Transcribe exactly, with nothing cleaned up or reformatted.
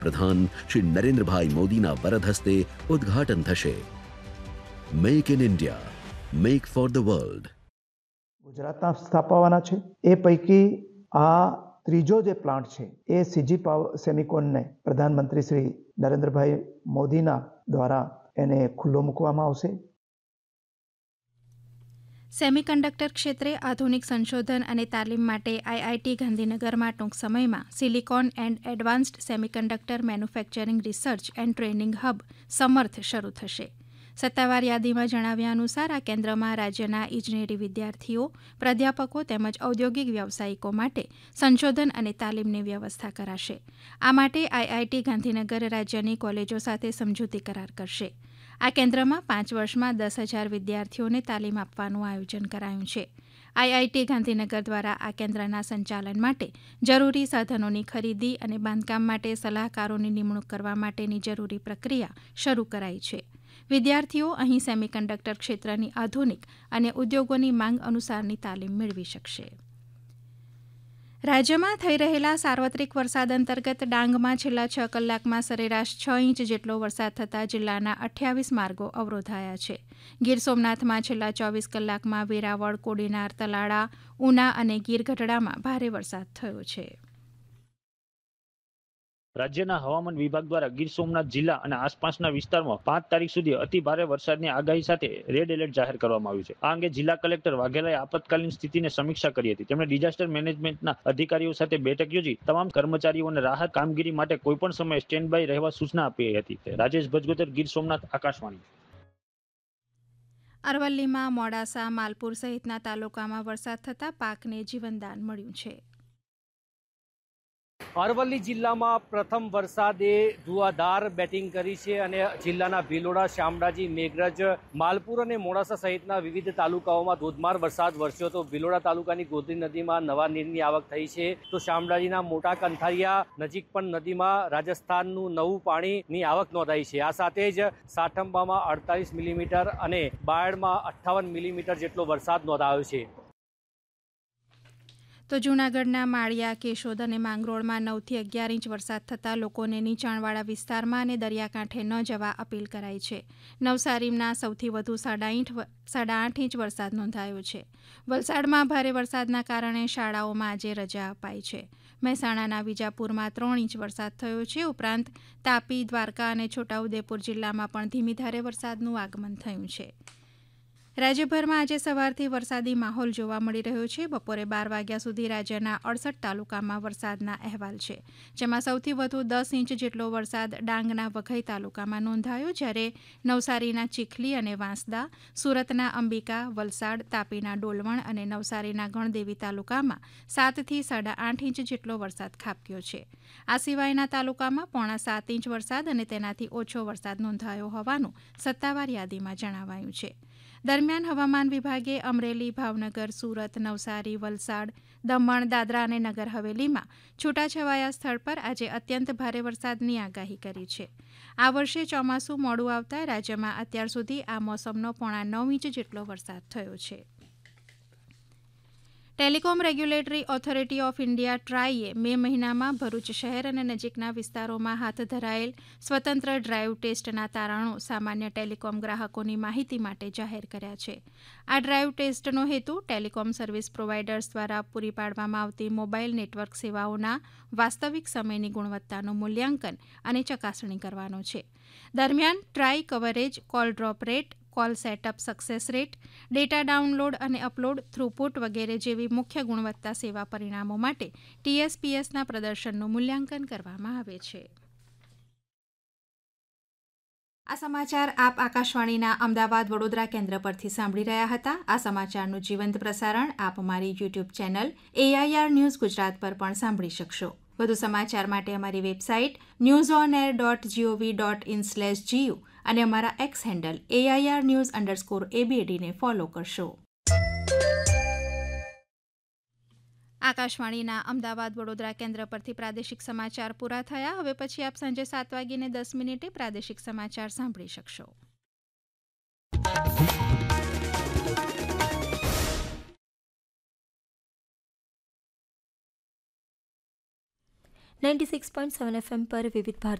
પ્રધાન શ્રી નરેન્દ્રભાઈ મોદીના વરદ હસ્તે ઉદ્ઘાટન થશે. Make in India, make for the world. ગુજરાતના સ્થાપવાના છે. એ પૈકી આ ત્રીજો જે પ્લાન્ટ છે એ સીજી પાવર સેમિકોનને પ્રધાનમંત્રી શ્રી નરેન્દ્રભાઈ મોદીના દ્વારા એને ખુલ્લો મૂકવામાં આવશે. સેમિકન્ડક્ટર ક્ષેત્રે આધુનિક સંશોધન અને તાલીમ માટે આઈઆઈટી ગાંધીનગરમાં ટૂંક સમયમાં silicon and advanced semiconductor manufacturing research and training hub સમર્થ શરૂ થશે. સત્તાવાર યાદીમાં જણાવ્યા અનુસાર આ કેન્દ્રમાં રાજ્યના ઇજનેરી વિદ્યાર્થીઓ, પ્રાધ્યાપકો તેમજ ઔદ્યોગિક વ્યવસાયિકો માટે સંશોધન અને તાલીમની વ્યવસ્થા કરાશે. આ માટે આઈઆઈટી ગાંધીનગર રાજ્યની કોલેજો સાથે સમજૂતી કરાર કરશે. આ કેન્દ્રમાં પાંચ વર્ષમાં દસ હજાર વિદ્યાર્થીઓને તાલીમ આપવાનું આયોજન કરાયું છે. આઈઆઈટી ગાંધીનગર દ્વારા આ કેન્દ્રના સંચાલન માટે જરૂરી સાધનોની ખરીદી અને બાંધકામ માટે સલાહકારોની નિમણૂક કરવા માટેની જરૂરી પ્રક્રિયા શરૂ કરાઈ છે. વિદ્યાર્થીઓ અહીં સેમિકન્ડક્ટર ક્ષેત્રની આધુનિક અને ઉદ્યોગોની માંગ અનુસારની તાલીમ મેળવી શકશે. રાજ્યમાં થઈ રહેલા સાર્વત્રિક વરસાદ અંતર્ગત ડાંગમાં છેલ્લા છ કલાકમાં સરેરાશ છ ઇંચ જેટલો વરસાદ થતાં જિલ્લાના અઠ્યાવીસ માર્ગો અવરોધાયા છે. ગીર સોમનાથમાં છેલ્લા ચોવીસ કલાકમાં વેરાવળ, કોડીનાર, તલાળા, ઉના અને ગીર ગઢડામાં ભારે વરસાદ થયો છે. રાજ્યના હવામાન વિભાગ દ્વારા ગીર સોમનાથ જિલ્લા અને આસપાસના વિસ્તારમાં પાંચ તારીખ સુધી અતિ ભારે વરસાદની આગાહી સાથે રેડ એલર્ટ જાહેર કરવામાં આવ્યું છે. આ અંગે જિલ્લા કલેક્ટર વાઘેલાએ આપતકાલીન સ્થિતિની સમીક્ષા કરી હતી. તેમણે ડિઝાસ્ટર મેનેજમેન્ટના અધિકારીઓ સાથે બેઠક યોજી તમામ કર્મચારીઓને રાહત કામગીરી માટે કોઈપણ સમયે સ્ટેન્ડ બાય રહેવા સૂચના આપી હતી. રાજેશ ભજગોતર, ગીર સોમનાથ, આકાશવાણી. અરવલ્લીમાં મોડાસા, માલપુર સહિતના તાલુકામાં વરસાદ થતાં પાકને જીવનદાન મળ્યું છે. અરવલ્લી જિલ્લામાં પ્રથમ વરસાદે ધુઆધાર બેટિંગ કરી છે અને જિલ્લાના ભિલોડા, શામળાજી, મેઘરજ, માલપુર અને મોડાસા સહિતના વિવિધ તાલુકાઓમાં ધોધમાર વરસાદ વરસ્યો હતો. ભિલોડા તાલુકાની ગોધરી નદીમાં નવા નીરની આવક થઈ છે, તો શામળાજીના મોટા કંથારિયા નજીક પણ નદીમાં રાજસ્થાનનું નવું પાણીની આવક નોંધાઈ છે. આ સાથે જ સાઠંબામાં અડતાલીસ મિલીમીટર અને બાયડમાં અઠ્ઠાવન મિલીમીટર જેટલો વરસાદ નોંધાયો છે. તો જૂનાગઢના માળિયા, કેશોદ અને માંગરોળમાં નવથી અગિયાર ઇંચ વરસાદ થતાં લોકોને નીચાણવાળા વિસ્તારમાં અને દરિયાકાંઠે ન જવા અપીલ કરાઈ છે. નવસારીમાં સૌથી વધુ સાડા આઠ સાડા આઠ ઇંચ વરસાદ નોંધાયો છે. વલસાડમાં ભારે વરસાદના કારણે શાળાઓમાં આજે રજા અપાઈ છે. મહેસાણાના વિજાપુરમાં ત્રણ ઇંચ વરસાદ થયો છે. ઉપરાંત તાપી, દ્વારકા અને છોટાઉદેપુર જિલ્લામાં પણ ધીમી ધારે વરસાદનું આગમન થયું છે. રાજ્યભરમાં આજે સવારથી વરસાદી માહોલ જોવા મળી રહ્યો છે. બપોરે બાર વાગ્યા સુધી રાજ્યના અડસઠ તાલુકામાં વરસાદના અહેવાલ છે, જેમાં સૌથી વધુ દસ ઇંચ જેટલો વરસાદ ડાંગના વઘઈ તાલુકામાં નોંધાયો, જ્યારે નવસારીના ચીખલી અને વાંસદા, સુરતના અંબિકા, વલસાડ, તાપીના ડોલવણ અને નવસારીના ગણદેવી તાલુકામાં સાતથી સાડા આઠ ઇંચ જેટલો વરસાદ ખાબક્યો છે. આ સિવાયના તાલુકામાં પોણા સાત ઇંચ વરસાદ અને તેનાથી ઓછો વરસાદ નોંધાયો હોવાનું સત્તાવાર યાદીમાં જણાવાયું છે. દરમિયાન હવામાન વિભાગે અમરેલી, ભાવનગર, સુરત, નવસારી, વલસાડ, દમણ, દાદરા અને નગર હવેલીમાં છૂટાછવાયા સ્થળ પર આજે અત્યંત ભારે વરસાદની આગાહી કરી છે. આ વર્ષે ચોમાસું મોડું આવતા રાજ્યમાં અત્યાર સુધી આ મોસમનો પોણા નવ ઇંચ જેટલો વરસાદ થયો છે. Telecom regulatory authority of India ટ્રાઈએ મે મહિનામાં ભરૂચ શહેર અને નજીકના વિસ્તારોમાં હાથ ધરાયેલ સ્વતંત્ર ડ્રાઇવ ટેસ્ટના તારણો સામાન્ય ટેલિકોમ ગ્રાહકોની માહિતી માટે જાહેર કર્યા છે. આ ડ્રાઇવ ટેસ્ટનો હેતુ ટેલિકોમ સર્વિસ પ્રોવાઇડર્સ દ્વારા પૂરી પાડવામાં આવતી મોબાઈલ નેટવર્ક સેવાઓના વાસ્તવિક સમયની ગુણવત્તાનું મૂલ્યાંકન અને ચકાસણી કરવાનો છે. દરમિયાન try coverage, call drop rate, call setup success rate, data download અને અપલોડ થ્રુપુટ વગેરે જેવી મુખ્ય ગુણવત્તા સેવા પરિણામો માટે ટીએસપીએસના પ્રદર્શનનું મૂલ્યાંકન કરવામાં આવે છે. આ સમાચાર આપ આકાશવાણીના અમદાવાદ વડોદરા કેન્દ્ર પરથી સાંભળી રહ્યા હતા. આ સમાચારનું જીવંત પ્રસારણ આપ અમારી YouTube channel AIR news Gujarat પર પણ સાંભળી શકશો. વધુ સમાચાર માટે અમારી website news on air dot GOV dot in slash GU અને અમારા x handle AIR news underscore એબીએડીને follow કરશો. આકાશવાણીના અમદાવાદ વડોદરા કેન્દ્ર પરથી પ્રાદેશિક સમાચાર પૂરા થયા. હવે પછી આપ સાંજે સાત વાગીને દસ મિનિટે પ્રાદેશિક સમાચાર સાંભળી શકશો. Ninety six point seven FM પર વિવિધ ભારતી